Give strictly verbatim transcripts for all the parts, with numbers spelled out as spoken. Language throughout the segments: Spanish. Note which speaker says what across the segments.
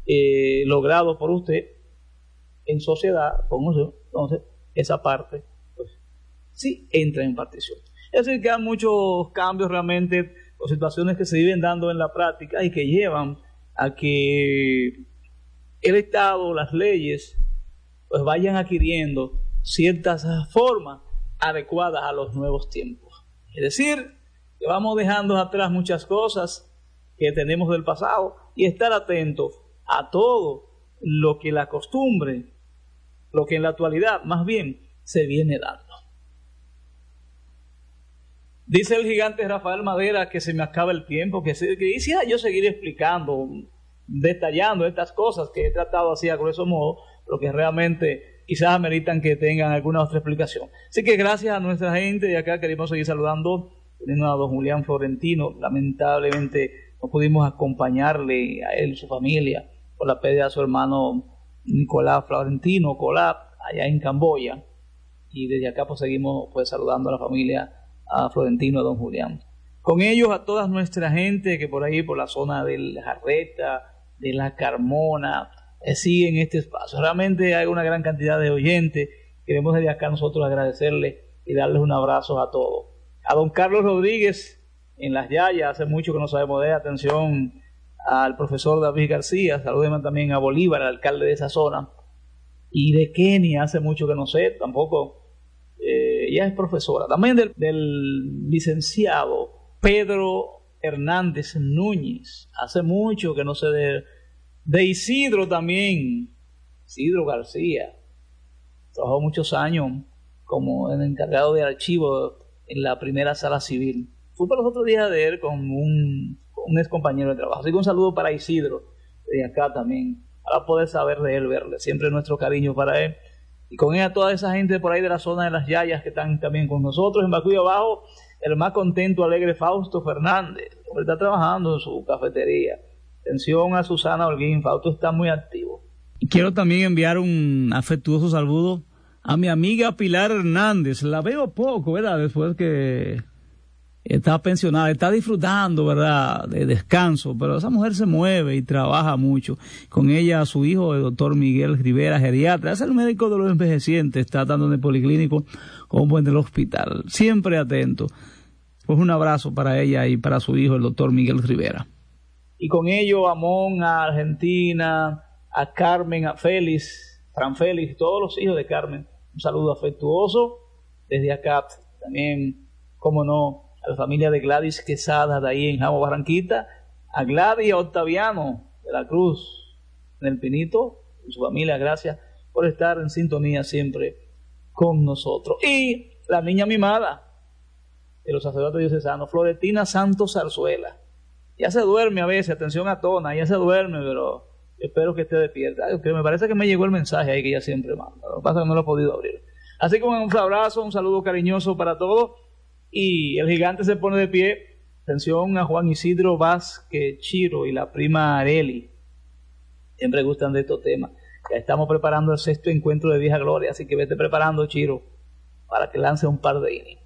Speaker 1: eh, logrado por usted en sociedad con usted, entonces esa parte pues sí entra en partición. Es decir, que hay muchos cambios realmente o situaciones que se viven dando en la práctica y que llevan a que el Estado, las leyes, pues vayan adquiriendo ciertas formas adecuadas a los nuevos tiempos. Es decir, que vamos dejando atrás muchas cosas que tenemos del pasado y estar atentos a todo lo que la costumbre, lo que en la actualidad más bien se viene dando. Dice el gigante Rafael Madera que se me acaba el tiempo, que, se, que quisiera yo seguir explicando, detallando estas cosas que he tratado así a grueso modo, pero que realmente quizás ameritan que tengan alguna otra explicación. Así que gracias a nuestra gente de acá queremos seguir saludando, teniendo a don Julián Florentino. Lamentablemente no pudimos acompañarle a él y su familia por la pérdida de su hermano Nicolás Florentino, Colap, allá en Camboya, y desde acá pues seguimos pues saludando a la familia, a Florentino, a don Julián. Con ellos a toda nuestra gente que por ahí, por la zona de la Jarreta, de la Carmona, eh, siguen este espacio. Realmente hay una gran cantidad de oyentes. Queremos desde acá nosotros agradecerles y darles un abrazo a todos. A don Carlos Rodríguez en Las Yayas, hace mucho que no sabemos de él. Atención al profesor David García, saludemos también a Bolívar, el alcalde de esa zona. Y de Kenia, hace mucho que no sé, tampoco... Eh, ella es profesora, también del, del licenciado Pedro Hernández Núñez, hace mucho que no sé de, de Isidro también, Isidro García, trabajó muchos años como el encargado de archivo en la primera sala civil. Fui para los otros días de él con un, con un ex compañero de trabajo, así que un saludo para Isidro de acá también, para poder saber de él, verle, siempre nuestro cariño para él. Y con ella toda esa gente por ahí de la zona de Las Yayas que están también con nosotros. En Bacuyo Abajo, el más contento, alegre Fausto Fernández, que está trabajando en su cafetería. Atención a Susana Holguín, Fausto está muy activo.
Speaker 2: Quiero también enviar un afectuoso saludo a mi amiga Pilar Hernández. La veo poco, ¿verdad? Después que está pensionada, está disfrutando, ¿verdad?, de descanso, pero esa mujer se mueve y trabaja mucho. Con ella, su hijo, el doctor Miguel Rivera, geriatra, es el médico de los envejecientes, está tanto en el policlínico como en el hospital, siempre atento. Pues un abrazo para ella y para su hijo, el doctor Miguel Rivera.
Speaker 1: Y con ello, a Mon, a Argentina, a Carmen, a Félix, Fran Félix, todos los hijos de Carmen, un saludo afectuoso desde acá. También, como no, a la familia de Gladys Quesada de ahí en Jamo, Barranquita, a Gladys y a Octaviano de la Cruz en el Pinito y su familia, gracias por estar en sintonía siempre con nosotros. Y la niña mimada de los sacerdotes diocesanos, Florentina Santos Zarzuela, ya se duerme a veces, atención a Tona, ya se duerme, pero espero que esté despierta. Ay, me parece que me llegó el mensaje ahí que ella siempre manda, lo que pasa es que no lo he podido abrir. Así que un abrazo, un saludo cariñoso para todos. Y el gigante se pone de pie. Atención a Juan Isidro Vázquez Chiro y la prima Areli. Siempre gustan de estos temas. Ya estamos preparando el sexto encuentro de Vieja Gloria, así que vete preparando, Chiro, para que lance un par de innings.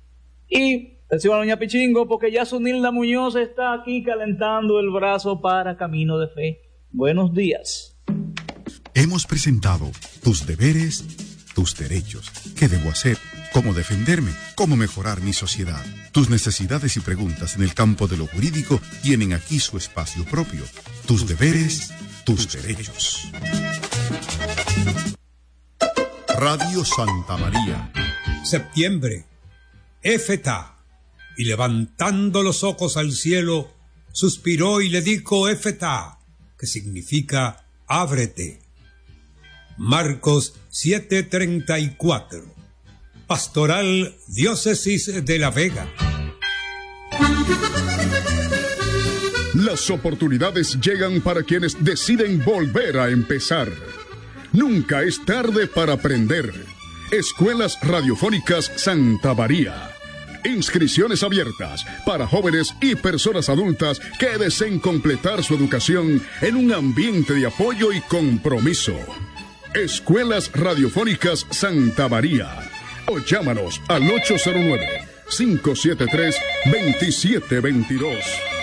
Speaker 1: Y atención a doña Pichingo, porque ya Sunilda Muñoz está aquí calentando el brazo para Camino de Fe. Buenos días.
Speaker 3: Hemos presentado Tus Deberes, Tus Derechos. ¿Qué debo hacer? ¿Cómo defenderme? ¿Cómo mejorar mi sociedad? Tus necesidades y preguntas en el campo de lo jurídico tienen aquí su espacio propio. Tus deberes, tus derechos. Radio Santa María.
Speaker 4: Septiembre. Éfeta. Y levantando los ojos al cielo, suspiró y le dijo Éfeta, que significa ábrete. Marcos siete treinta y cuatro. Pastoral Diócesis de La Vega.
Speaker 5: Las oportunidades llegan para quienes deciden volver a empezar. Nunca es tarde para aprender. Escuelas Radiofónicas Santa María. Inscripciones abiertas para jóvenes y personas adultas que deseen completar su educación en un ambiente de apoyo y compromiso. Escuelas Radiofónicas Santa María. O llámanos al ocho cero nueve, cinco siete tres, dos siete dos dos.